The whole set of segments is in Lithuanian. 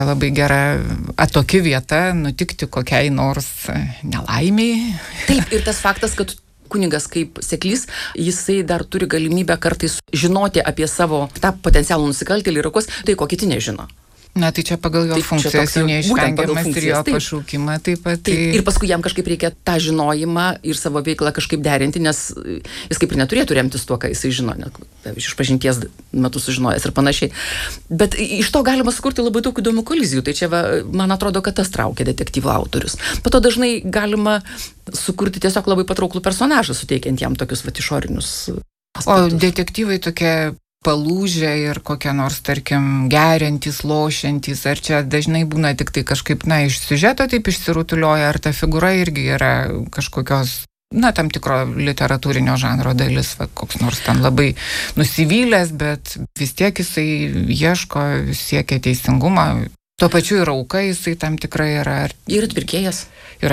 labai gera atoki vieta nutikti kokiai nors nelaimiai. Taip, ir tas faktas, kad kunigas kaip seklys, jisai dar turi galimybę kartais žinoti apie savo tą potencialų nusikaltėlį ir tai, ko kiti nežino. Na, tai čia pagal jo funkcijas neišvengiamas ir jo pašaukimą taip pat. Taip. Ir paskui jam kažkaip reikia tą žinojimą ir savo veiklą kažkaip derinti, nes jis kaip ir neturėtų remtis tuo, ką jisai žino, iš pažinties metu sužinojęs ir panašiai. Bet iš to galima sukurti labai daug įdomių kolizijų. Tai čia, man atrodo, kad tas traukia detektyvų autorius. Po to dažnai galima sukurti tiesiog labai patrauklų personažą, suteikiant jam tokius išorinius aspektus. O detektyvai tokie palūžę ir kokie nors, tarkim, geriantys, lošiantys, ar čia dažnai būna tik tai kažkaip, iš siužeto taip išsirutulioja, ar ta figūra irgi yra kažkokios, tam tikro literatūrinio žanro dalis, koks nors ten labai nusivylęs, bet vis tiek jisai ieško, siekia teisingumo. Tuo pačiu ir auka jisai tam tikrai yra. Ir atpirkėjas.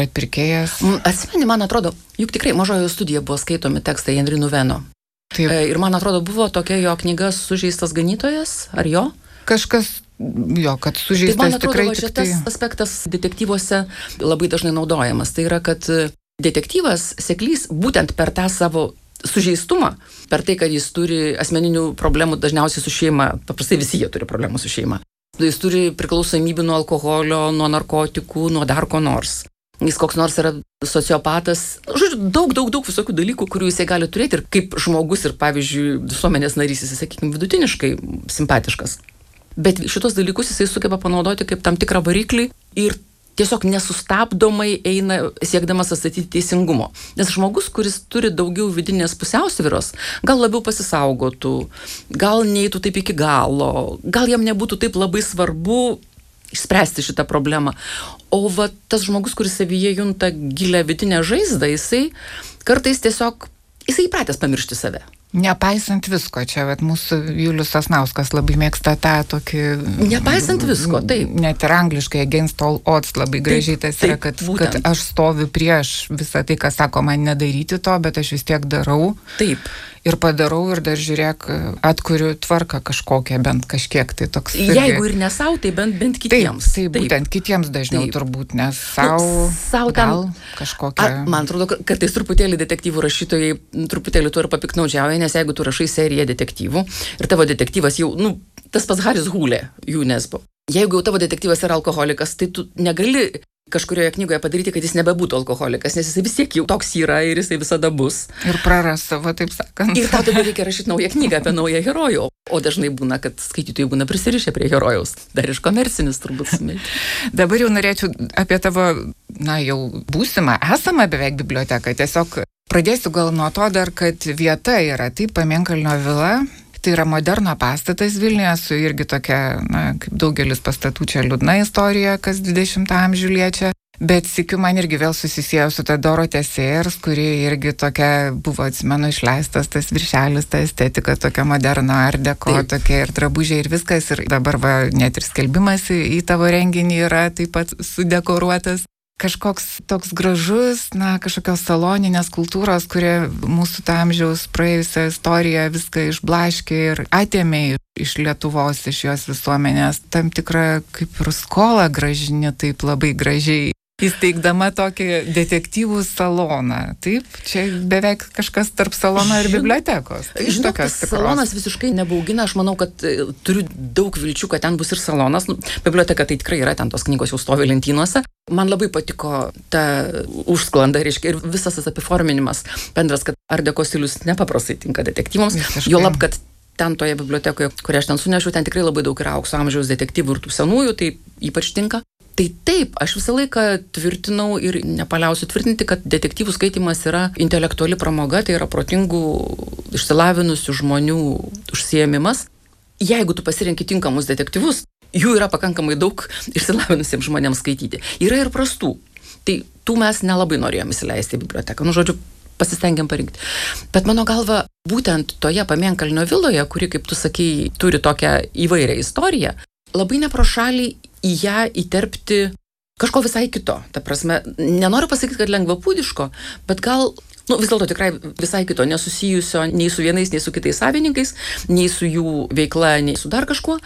Atsimeni, man atrodo, juk tikrai Mažojoje studijoje buvo skaitomi tekstai Henri Nuveno. Taip. Ir man atrodo, buvo tokia jo knyga Sužeistas ganytojas, ar jo? Kažkas, kad sužeistas tai man atrodo, tikrai tik tai. Tas aspektas detektyvuose labai dažnai naudojamas. Tai yra, kad detektyvas, seklys, būtent per tą savo sužeistumą, per tai, kad jis turi asmeninių problemų dažniausiai su šeima, paprastai visi jie turi problemų su šeima. Jis turi priklausomybių nuo alkoholio, nuo narkotikų, nuo dar ko nors. Jis koks nors yra sociopatas. Žodžiu, daug visokių dalykų, kurių jisai gali turėti ir kaip žmogus ir, pavyzdžiui, visuomenės narys, jisai, sakykime, vidutiniškai simpatiškas. Bet šitos dalykus jisai sugeba panaudoti kaip tam tikrą variklį ir tiesiog nesustabdomai eina siekdamas atstatyti teisingumo. Nes žmogus, kuris turi daugiau vidinės pusiausvyros, gal labiau pasisaugotų, gal neitų taip iki galo, gal jam nebūtų taip labai svarbu išspręsti šitą problemą. O tas žmogus, kuris savyje junta gilę vidinę žaizdą, jisai kartais tiesiog, jisai įpratęs pamiršti save. Nepaisant visko, čia mūsų Julius Sasnauskas labai mėgsta tą tokį... Nepaisant visko, taip. Net ir angliškai against all odds labai gražiai tas yra, kad aš stoviu prieš visą tai, kas sako man nedaryti to, bet aš vis tiek darau. Taip. Ir padarau ir dar žiūrėk, atkuriu tvarką kažkokią, bent kažkiek. Tai toks... Jeigu ir ne savo, tai bent kitiems. Taip, būtent kitiems dažniau turbūt, nes savo gal kažkokią... Man atrodo, kartais truputėlį detektyvų rašytojai truputėlį tuo ir papiknaudžiauja, nes jeigu tu rašai seriją detektyvų ir tavo detektyvas jau, tas pats Haris Hūlė, UNESCO. Jeigu jau tavo detektyvas yra alkoholikas, tai tu negali kažkurioje knygoje padaryti, kad jis nebebūtų alkoholikas, nes jisai vis tiek jau toks yra ir jisai visada bus. Ir praras savo, taip sakant. Ir tau tada reikia rašyti naują knygą apie naują herojų. O dažnai būna, kad skaitytojai būna prisirišę prie herojaus. Dar iš komercinis turbūt sumėti. Dabar jau norėčiau apie tavo, jau būsimą, esamą beveik biblioteką. Tiesiog pradėsiu gal nuo to dar, kad vieta yra taip Pamėnkalnio vila. Tai yra moderno pastatas Vilniuje su irgi tokia, kaip daugelis pastatų čia liūdna istorija, kas 20 amžių liečia. Bet sykiu man irgi vėl susisiejo su ta Dorotė Sayers, kuri irgi tokia buvo, atsimenu, išleistas tas viršelis, ta estetika tokia moderno art deco, tokia ir drabužiai ir viskas. Ir dabar net ir skelbimas į tavo renginį yra taip pat sudekoruotas. Kažkoks toks gražus, kažkokios saloninės kultūros, kurie mūsų tą amžiaus praėjusią istoriją viską išblaškė ir atėmė iš Lietuvos, iš jos visuomenės, tam tikrą kaip ir skolą gražinį, taip labai gražiai įsteigdama tokį detektyvų saloną. Taip, čia beveik kažkas tarp salono ir bibliotekos. Žinok, tas salonas visiškai nebaugina, aš manau, kad turiu daug vilčių, kad ten bus ir salonas. Biblioteka tai tikrai yra, ten tos knygos jau stovi lentynuose. Man labai patiko ta užsklanda, reiškia, ir visas tas apiforminimas bendras, kad art deco stilius nepaprastai tinka detektyvams. Juolab, kad ten toje bibliotekoje, kurią aš ten sunešiu, ten tikrai labai daug yra aukso amžiaus detektyvų ir tų senųjų, tai ypač tinka. Tai taip, aš visą laiką tvirtinau ir nepaliausiu tvirtinti, kad detektyvų skaitymas yra intelektuali pramoga, tai yra protingų, išsilavinusių žmonių užsiėmimas. Jeigu tu pasirenki tinkamus detektyvus, jų yra pakankamai daug išsilavinusiems žmonėms skaityti. Yra ir prastų. Tai tų mes nelabai norėjom įsileisti į biblioteką. Žodžiu, pasistengiam parinkti. Bet mano galva, būtent toje Pamėnkalnio viloje, kuri, kaip tu sakei, turi tokią įvairią istoriją, labai nepro šalį į ją įterpti kažko visai kito. Ta prasme, nenoriu pasakyti, kad lengvapūdiško, bet gal, vis dėlto tikrai visai kito, nesusijusio nei su vienais, nei su kitais savininkais, nei su jų veikla, nei su dar kažkuo.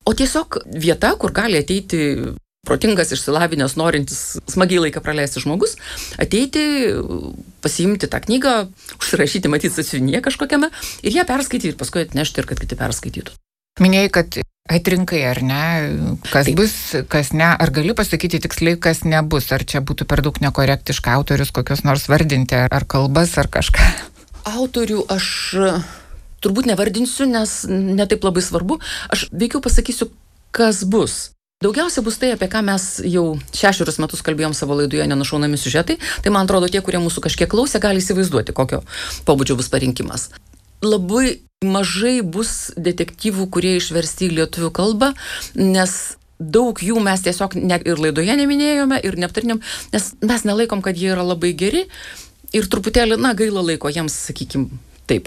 o tiesiog vieta, kur gali ateiti protingas, išsilavinęs, norintis smagiai laiką praleisti žmogus, ateiti, pasiimti tą knygą, užsirašyti, matyti sąsiuvinyje kažkokiame ir ją perskaityti ir paskui atnešti ir kad kiti perskaitytų. Minėjai, kad atrinkai, ar ne, kas Taip. bus, kas ne, ar gali pasakyti tiksliai, kas nebus, ar čia būtų per daug nekorektiška autorius kokios nors vardinti, ar kalbas, ar kažką? Autorių aš turbūt nevardinsiu, nes netaip labai svarbu. Aš veikiau pasakysiu, kas bus. Daugiausia bus tai, apie ką mes jau 6 metus kalbėjom savo laidoje Nenušaunami siužetai. Tai man atrodo, tie, kurie mūsų kažkiek klausė, gali įsivaizduoti, kokio pobūdžio bus parinkimas. Labai mažai bus detektyvų, kurie išversti į lietuvių kalbą, nes daug jų mes tiesiog ir laidoje neminėjome ir neaptarinėm, nes mes nelaikom, kad jie yra labai geri ir truputėlį, gaila laiko jiems, sakykim, taip.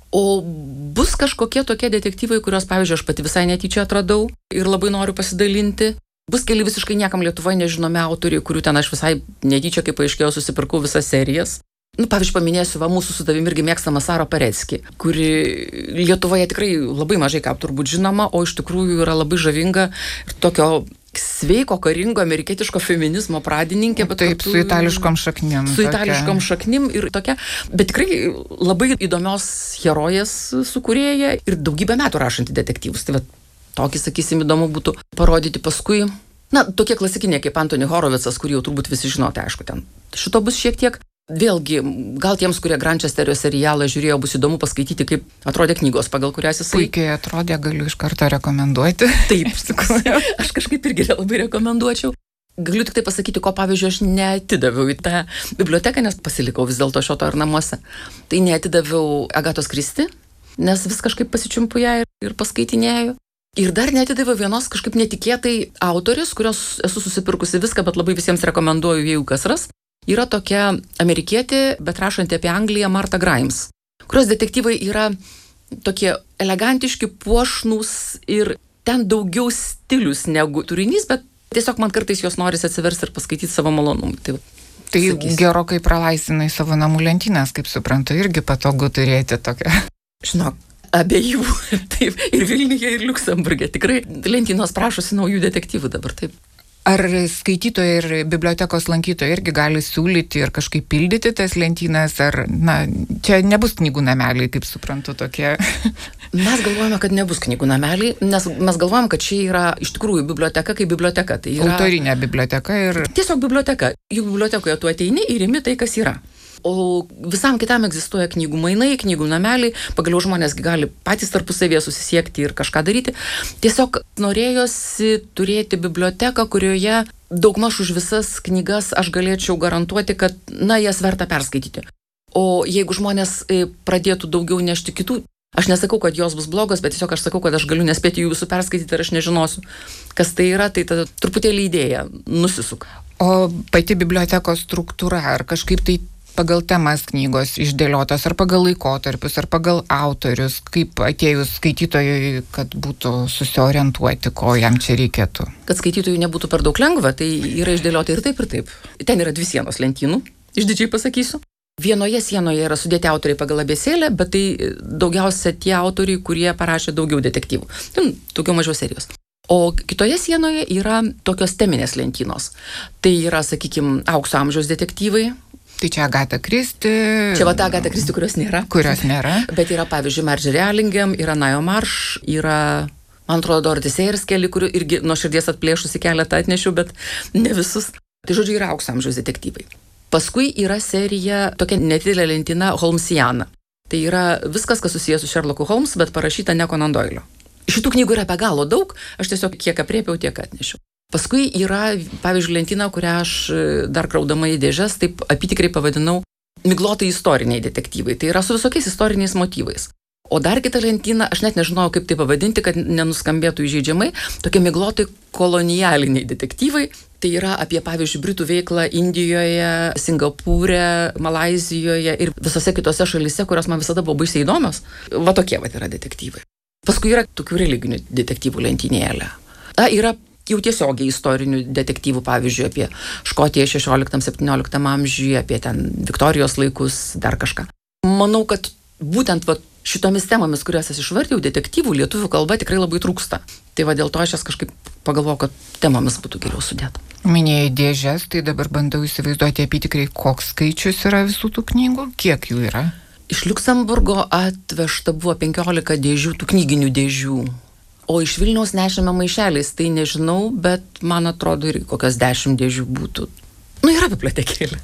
O bus kažkokie tokie detektyvai, kuriuos, pavyzdžiui, aš pati visai netyčia atradau ir labai noriu pasidalinti. Bus keli visiškai niekam Lietuvoje nežinomi autoriai, kurių ten aš visai netyčia, kaip paaiškėjo, susipirkau visas serijas. Pavyzdžiui, paminėsiu mūsų su tavimi irgi mėgstamą Sarą Parecki, kuri Lietuvoje tikrai labai mažai ką turbūt žinoma, o iš tikrųjų yra labai žavinga ir tokio sveiko, karingo, amerikietiško feminizmo pradininkė. Bet taip, su itališkom šaknim. Su itališkom šaknim ir tokia, bet tikrai labai įdomios herojės sukūrėja ir daugybę metų rašanti detektyvus. Tai tokį, sakysim, įdomu būtų parodyti paskui. Tokie klasikiniai kaip Anthony Horovicas, kurį jau turbūt visi žinote, aišku, ten šito bus šiek tiek. Vėlgi, gal tiems, kurie Grančesterio serialą žiūrėjo, bus įdomu paskaityti, kaip atrodė knygos, pagal kurias jisai... Puikiai atrodė, galiu iš karto rekomenduoti. Taip, iš tikrųjų. Aš kažkaip irgi labai rekomenduočiau. Galiu tik tai pasakyti, ko, pavyzdžiui, aš neatidaviau į tą biblioteką, nes pasilikau vis dėlto šio to ir namuose. Tai neatidaviau Agatos Kristi, nes vis kažkaip pasičiumpu ją ir paskaitinėjau. Ir dar neatidaviau vienos kažkaip netikėtai autorės, kurios esu susipirkusi viską, bet labai visiems rekomenduoju, jeigu kas ras. Yra tokia amerikietė, bet rašanti apie Angliją, Martha Grimes, kurios detektyvai yra tokie elegantiški, puošnūs ir ten daugiau stilius negu turinys, bet tiesiog man kartais jos norisi atsiversti ir paskaityti savo malonumui. Tai gerokai pralaisinai savo namų lentynas, kaip suprantu, irgi patogu turėti tokią. Žinok, abiejų, taip, ir Vilniuje, ir Liuksemburge. Tikrai lentynos prašosi naujų detektyvų dabar, taip. Ar skaitytojai ir bibliotekos lankytojai irgi gali siūlyti ir kažkaip pildyti tas lentynas, ar, čia nebus knygų nameliai, kaip suprantu, tokie? Mes galvojame, kad nebus knygų nameliai, nes mes galvojame, kad čia yra iš tikrųjų biblioteka kaip biblioteka. Tai yra autorinė biblioteka ir... Tiesiog biblioteka. Juk bibliotekoje tu ateini ir imi tai, kas yra. O visam kitam egzistuoja knygų mainai, knygų nameliai, pagaliau žmonės gali patys tarpusavėje susisiekti ir kažką daryti. Tiesiog norėjosi turėti biblioteką, kurioje daugmaž už visas knygas aš galėčiau garantuoti, kad, jas verta perskaityti. O jeigu žmonės pradėtų daugiau nešti kitų, aš nesakau, kad jos bus blogos, bet tiesiog aš sakau, kad aš galiu nespėti jų visų perskaityti ir aš nežinosiu, kas tai yra, tai tada truputėlį idėja nusisuka. O pati bibliotekos struktūra, ar kažkaip tai pagal temas knygos išdėliotos, ar pagal laikotarpius, ar pagal autorius, kaip atėjus skaitytojui, kad būtų susiorientuoti, ko jam čia reikėtų? Kad skaitytojui nebūtų per daug lengva, tai yra išdėliota ir taip, ir taip. Ten yra 2 sienos lentynų, išdidžiai pasakysiu. Vienoje sienoje yra sudėti autoriai pagal abėcėlę, bet tai daugiausia tie autoriai, kurie parašė daugiau detektyvų. Daugiau mažiau serijos. O kitoje sienoje yra tokios teminės lentynos. Tai yra, sakykime, aukso amžiaus detektyvai. Tai čia Agata Kristi. Čia Agata Kristi, kurios nėra. Bet yra, pavyzdžiui, Marjorie Allingham, yra Naomi Marsh, yra, man atrodo, Dorothy Sayers keli, kurių irgi nuo širdies atplėšusi keletą atnešiau, bet ne visus. Tai žodžiu, yra aukso amžiaus detektyvai. Paskui yra serija, tokia nedidelė lentyna Holmesiana. Tai yra viskas, kas susijęs su Sherlocku Holmes, bet parašyta ne Conan Doilio. Šitų knygų yra be galo daug, aš tiesiog kiek aprėpiau, tiek atnešiau. Paskui yra, pavyzdžiui, lentyna, kurią aš dar kraudama į dėžes, taip apytikriai pavadinau miglotai istoriniai detektyvai. Tai yra su visokiais istoriniais motyvais. O dar kita lentyna, aš net nežinojau, kaip tai pavadinti, kad nenuskambėtų įžeidžiamai, tokie miglotai kolonialiniai detektyvai. Tai yra apie, pavyzdžiui, Britų veiklą Indijoje, Singapūre, Malaizijoje ir visose kitose šalyse, kurios man visada buvo baisiai įdomios. Va tokie yra detektyvai. Paskui yra tokių religinių detektyvų lentynėlė. Yra jau tiesiogiai istorinių detektyvų, pavyzdžiui, apie Škotiją 16-17 amžiuje, apie ten Viktorijos laikus, dar kažką. Manau, kad būtent šitomis temomis, kurias aš išvardėjau, detektyvų lietuvių kalba tikrai labai trūksta. Tai va dėl to aš jas kažkaip pagalvojau, kad temomis būtų geriau sudėta. Minėjai dėžes, tai dabar bandau įsivaizduoti apytikriai, koks skaičius yra visų tų knygų, kiek jų yra? Iš Liuksemburgo atvežta buvo 15 dėžių, tų knyginių dėžių. O iš Vilniaus nešėme maišeliais, tai nežinau, bet man atrodo ir kokias 10 dėžių būtų. Yra bibliotekėlė.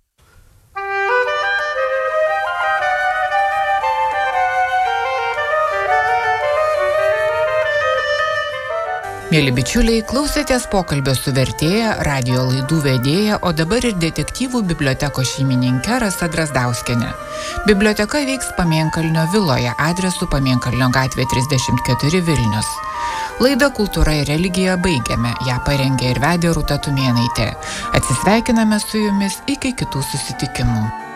Mėly bičiuliai, klausėtės pokalbio su vertėja, radijo laidų vedėja, o dabar ir detektyvų bibliotekos šeimininkė Rasa Drazdauskienė. Biblioteka veiks Pamėnkalnio viloje, adresu Pamėnkalnio gatvė 34 Vilnius. Laidą Kultūra ir religija baigiame, ją parengė ir vedė Rūta Tumėnaitė. Atsisveikiname su jumis iki kitų susitikimų.